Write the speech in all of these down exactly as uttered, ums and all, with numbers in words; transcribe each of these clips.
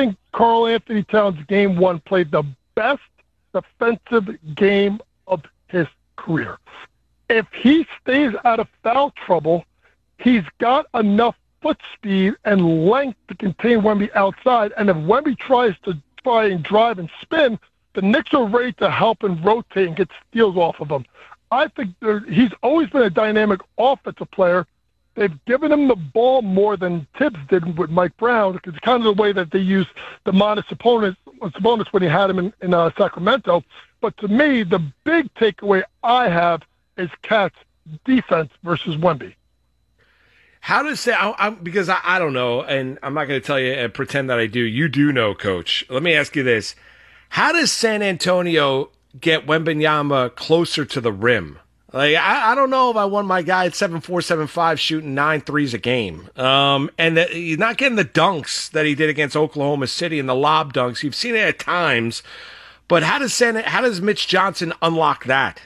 think Karl Anthony Towns game one played the best defensive game of his career. If he stays out of foul trouble, he's got enough foot speed and length to contain Wemby outside. And if Wemby tries to try and drive and spin, the Knicks are ready to help and rotate and get steals off of him. I think he's always been a dynamic offensive player. They've given him the ball more than Tibbs did with Mike Brown, because it's kind of the way that they used the Domantas Sabonis, Sabonis when he had him in, in uh, Sacramento. But to me, the big takeaway I have is Cat's defense versus Wemby. How does say? I, I, because I, I don't know, and I'm not going to tell you and pretend that I do. You do know, Coach. Let me ask you this: how does San Antonio get Wembanyama closer to the rim? Like, I, I don't know if I want my guy at seven four, seven five shooting nine threes a game. Um, and the, he's not getting the dunks that he did against Oklahoma City and the lob dunks. You've seen it at times. But how does San, how does Mitch Johnson unlock that?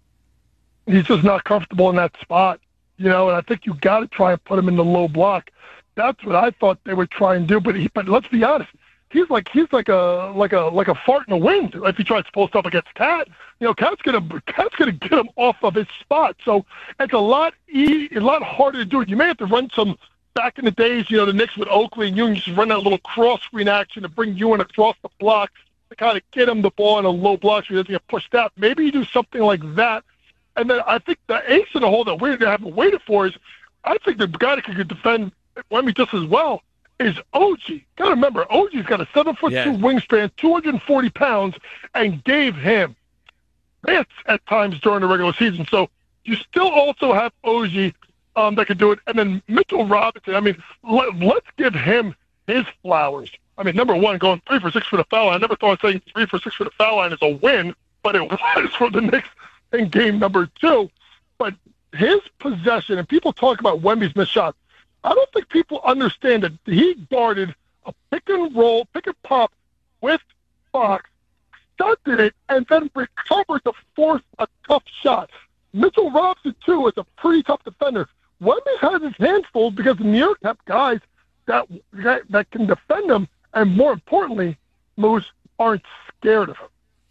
He's just not comfortable in that spot, you know, and I think you got to try and put him in the low block. That's what I thought they would try and do. But he, but let's be honest. He's like he's like a like a like a fart in the wind if he tries to post up against Cat. You know, Cat's gonna Cat's gonna get him off of his spot. So it's a lot e- a lot harder to do it. You may have to run some back in the days. You know, the Knicks with Oakley and Ewing, just run that little cross screen action to bring Ewing across the block to kind of get him the ball in a low block so he doesn't get pushed out. Maybe you do something like that. And then I think the ace in the hole that we haven't waited for is I think the guy that could defend Wemby just as well is O G. Got to remember, O G's got a seven foot yeah. two wingspan, two hundred forty pounds, and gave him hits at times during the regular season. So you still also have O G um, that can do it. And then Mitchell Robinson, I mean, let, let's give him his flowers. I mean, number one, going three for six for the foul line. I never thought saying three for six for the foul line is a win, but it was for the Knicks in game number two. But his possession, and people talk about Wemby's missed shots, I don't think people understand that he guarded a pick and roll, pick and pop with Fox, stunted it, and then recovered to force a tough shot. Mitchell Robinson, too, is a pretty tough defender. Wemby has his hands full because the New York have guys that, that that can defend him, and more importantly, Moose, aren't scared of him.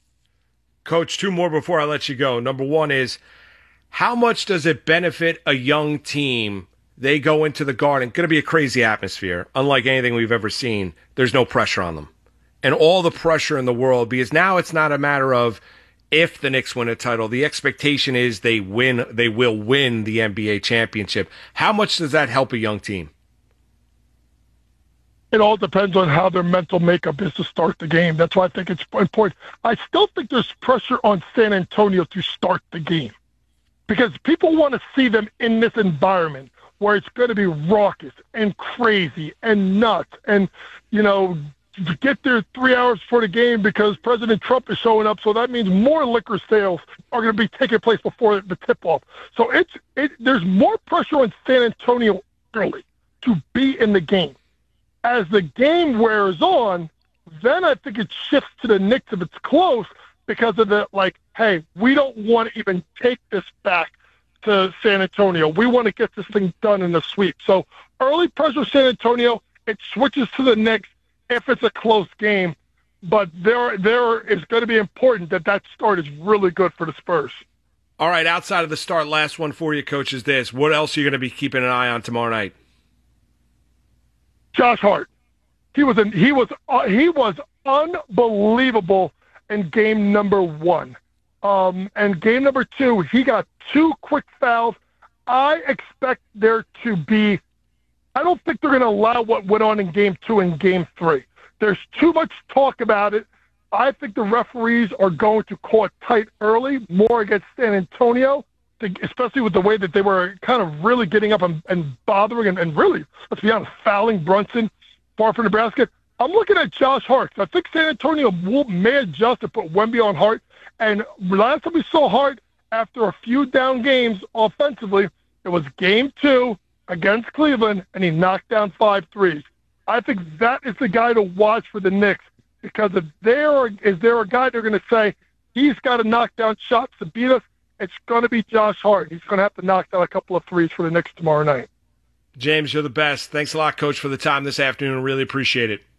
Coach, two more before I let you go. Number one is, how much does it benefit a young team? They go into the Garden, going to be a crazy atmosphere, unlike anything we've ever seen. There's no pressure on them. And all the pressure in the world, because now it's not a matter of if the Knicks win a title. The expectation is they win, they will win the N B A championship. How much does that help a young team? It all depends on how their mental makeup is to start the game. That's why I think it's important. I still think there's pressure on San Antonio to start the game because people want to see them in this environment where it's going to be raucous and crazy and nuts and, you know, get there three hours before the game because President Trump is showing up. So that means more liquor sales are going to be taking place before the tip-off. So it's it, there's more pressure on San Antonio early to be in the game. As the game wears on, then I think it shifts to the Knicks if it's close because of the, like, hey, we don't want to even take this back to San Antonio. We want to get this thing done in the sweep. So early pressure San Antonio, it switches to the Knicks if it's a close game. But there, there is going to be important that that start is really good for the Spurs. All right, outside of the start, last one for you, Coach, is this. What else are you going to be keeping an eye on tomorrow night? Josh Hart. He was in, he was uh, he was unbelievable in game number one. Um, and game number two, he got two quick fouls. I expect there to be – I don't think they're going to allow what went on in game two and game three. There's too much talk about it. I think the referees are going to call it tight early, more against San Antonio, especially with the way that they were kind of really getting up and, and bothering and, and really, let's be honest, fouling Brunson far from Nebraska. I'm looking at Josh Hart. I think San Antonio will, may adjust to put Wemby on Hart. And last time we saw Hart, after a few down games offensively, it was game two against Cleveland, and he knocked down five threes. I think that is the guy to watch for the Knicks because if there is there a guy they're going to say, he's got to knock down shots to beat us, it's going to be Josh Hart. He's going to have to knock down a couple of threes for the Knicks tomorrow night. James, you're the best. Thanks a lot, Coach, for the time this afternoon. Really appreciate it.